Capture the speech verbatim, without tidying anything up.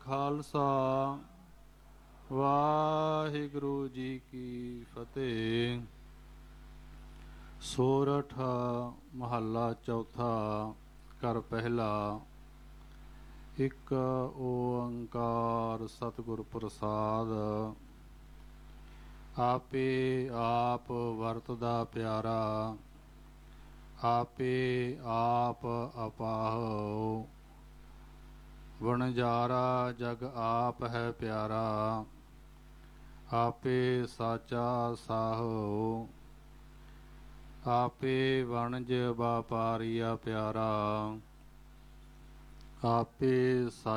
ਖਾਲਸਾ ਵਾਹਿਗੁਰੂ ਜੀ ਕੀ ਫਤਿਹ। ਸੋਰਠ ਮਹੱਲਾ ਚੌਥਾ। ਕਰ ਪਹਿਲਾ। ਇੱਕ ਓੰਕਾਰ ਸਤਿਗੁਰ ਪ੍ਰਸਾਦ। ਆਪੇ ਆਪ ਵਰਤਦਾ ਪਿਆਰਾ, ਆਪੇ ਆਪ ਅਪਾਹੋ। ਵਣਜਾਰਾ ਜਗ ਆਪ ਹੈ ਪਿਆਰਾ, ਆਪੇ ਸਾਚਾ ਸਾਹੋ। ਆਪੇ ਵਣਜ ਵਾਪਾਰੀਆ ਪਿਆਰਾ, ਆਪੇ ਸਾ